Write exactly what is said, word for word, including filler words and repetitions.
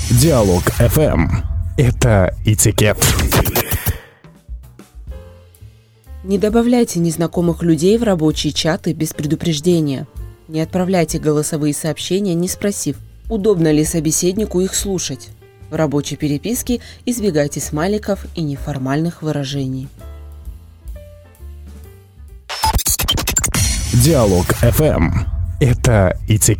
Диалог эф эм. Это этикет. Не добавляйте незнакомых людей в рабочие чаты без предупреждения. Не отправляйте голосовые сообщения, не спросив, удобно ли собеседнику их слушать. В рабочей переписке избегайте смайликов и неформальных выражений. Диалог эф эм. Это этикет.